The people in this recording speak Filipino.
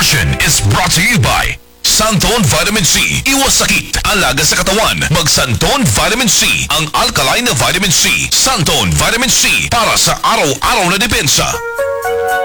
portion is brought to you by Santon Vitamin C. Iwas sakit, alaga sa katawan. Mag Santon Vitamin C, ang alkaline na vitamin C. Santon Vitamin C, para sa araw-araw na depensa.